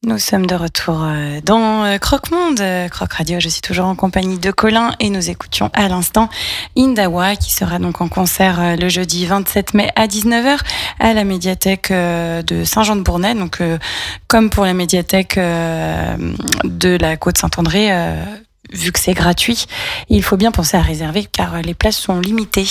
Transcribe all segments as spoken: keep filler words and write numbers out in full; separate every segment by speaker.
Speaker 1: Nous sommes de retour dans Croque Monde, Croque Radio. Je suis toujours en compagnie de Colin et nous écoutions à l'instant Indawa qui sera donc en concert le jeudi vingt-sept mai à dix-neuf heures à la médiathèque de Saint-Jean-de-Bournay. Donc, comme pour la médiathèque de la Côte-Saint-André, vu que c'est gratuit, il faut bien penser à réserver car les places sont limitées.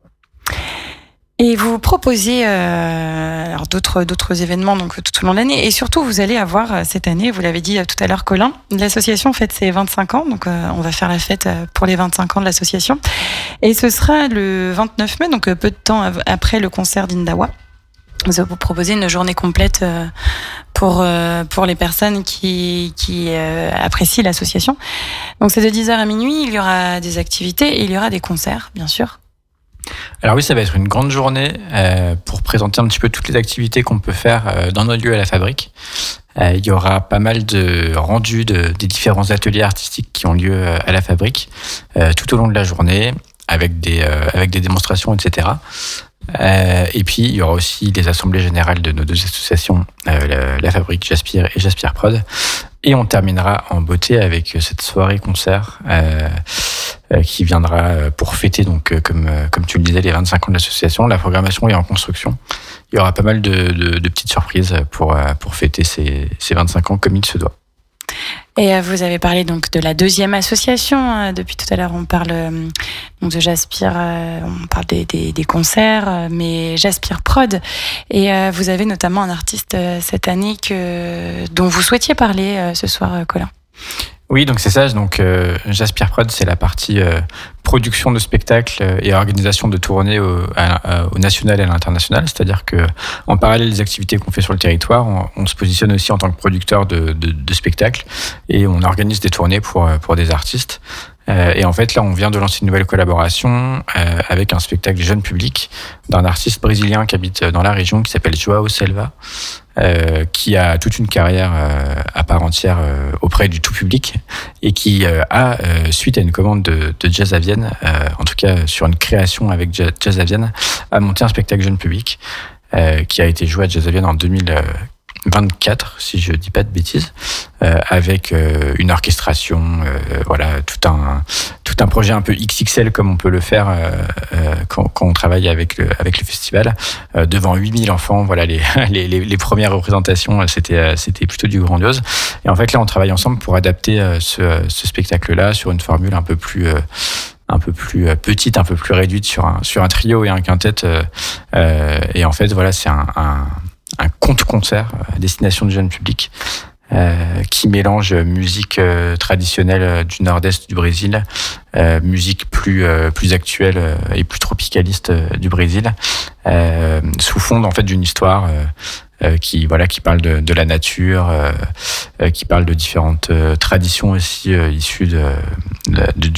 Speaker 1: Et vous proposez euh, alors d'autres d'autres événements donc tout au long de l'année et surtout vous allez avoir cette année, vous l'avez dit tout à l'heure Colin, l'association fête ses vingt-cinq ans, donc euh, on va faire la fête pour les vingt-cinq ans de l'association et ce sera le vingt-neuf mai, donc peu de temps après le concert d'Indawa. Vous allez vous proposer une journée complète euh, pour euh, pour les personnes qui qui euh, apprécient l'association. Donc c'est de dix heures à minuit, il y aura des activités et il y aura des concerts bien sûr.
Speaker 2: Alors oui, ça va être une grande journée euh, pour présenter un petit peu toutes les activités qu'on peut faire euh, dans nos lieux à la Fabrique. Euh, il y aura pas mal de rendus de, des différents ateliers artistiques qui ont lieu euh, à la Fabrique euh, tout au long de la journée, avec des, euh, avec des démonstrations, et cetera. Euh, et puis, il y aura aussi les assemblées générales de nos deux associations, euh, la, la Fabrique Jaspir et Jaspir Prod. Et on terminera en beauté avec cette soirée-concert euh, euh, qui viendra pour fêter, donc, euh, comme, euh, comme tu le disais, les vingt-cinq ans de l'association. La programmation est en construction. Il y aura pas mal de, de, de petites surprises pour, euh, pour fêter ces, ces vingt-cinq ans comme il se doit.
Speaker 1: Et vous avez parlé donc de la deuxième association. Depuis tout à l'heure, on parle donc de Jaspir, on parle des, des, des concerts, mais Jaspir Prod. Et vous avez notamment un artiste cette année que, dont vous souhaitiez parler ce soir, Colin.
Speaker 2: Oui, donc c'est ça. Donc euh, Jaspir Prod, c'est la partie euh, production de spectacles et organisation de tournées au, à, au national et à l'international. C'est-à-dire que en parallèle des activités qu'on fait sur le territoire, on, on se positionne aussi en tant que producteur de, de, de spectacles et on organise des tournées pour pour des artistes. Euh, et en fait, là, on vient de lancer une nouvelle collaboration euh, avec un spectacle jeune public d'un artiste brésilien qui habite dans la région, qui s'appelle Joao Selva, euh, qui a toute une carrière euh, à part entière euh, auprès du tout public et qui euh, a, euh, suite à une commande de, de Jazz à Vienne, euh, en tout cas sur une création avec Jazz à Vienne, a monté un spectacle jeune public euh, qui a été joué à Jazz à Vienne en deux mille vingt-quatre, si je dis pas de bêtises, euh, avec euh, une orchestration, euh, voilà, tout un tout un projet un peu X X L comme on peut le faire euh, euh, quand, quand on travaille avec le avec le festival, euh, devant huit mille enfants. Voilà, les, les les les premières représentations, c'était c'était plutôt du grandiose. Et en fait là, on travaille ensemble pour adapter euh, ce ce spectacle-là sur une formule un peu plus euh, un peu plus petite, un peu plus réduite sur un sur un trio et un quintet. Euh, euh, et en fait, voilà, c'est un, un un conte-concert à destination du jeune public euh, qui mélange musique euh, traditionnelle du nord-est du Brésil, euh, musique plus euh, plus actuelle euh, et plus tropicaliste euh, du Brésil, euh, sous fond en fait d'une histoire euh, euh, qui voilà qui parle de, de la nature, euh, euh, qui parle de différentes euh, traditions aussi euh, issues de, de, du